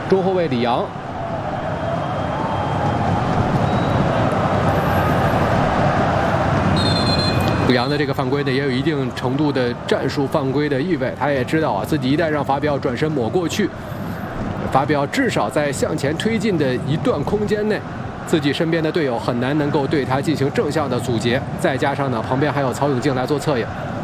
中后卫李阳。 李阳的这个犯规呢，也有一定程度的战术犯规的意味。他也知道啊，自己一旦让法比奥转身抹过去，法比奥至少在向前推进的一段空间内，自己身边的队友很难能够对他进行正向的阻截。再加上呢，旁边还有曹永静来做策应。